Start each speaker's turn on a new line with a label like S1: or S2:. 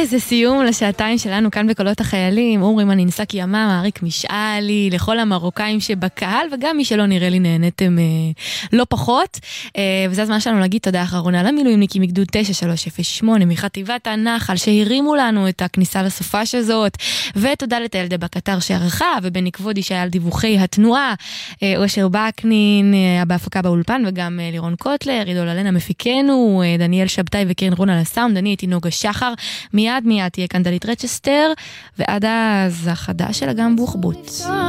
S1: זה סיום לשעתיים שלנו כאן בקולות החיילים. אורי מנינסק יממה, אריק משעלי, לכל המרוקאים שבקהל, וגם מי שלא נראה לי נהנתם לא פחות. וזה הזמן שלנו להגיד תודה אחרונה למילואימניקים מגדוד 9308 מחטיבת הנחל שהרימו לנו את הכניסה לסופש הזאת, ותודה לטיילדה בקטר שערכה, ובני כבודי שהיה על דיווחי התנועה, אושר בקנין בהפקה באולפן, וגם לירון קוטלר, עידו ללנה מפיקנו, דניאל שבתאי וקרן רון על הסאונד. אני הייתי נוגה שחר, מיד תהיה כאן דלית רצ'סטר, ועד אז החדש של אגם בוחבוט.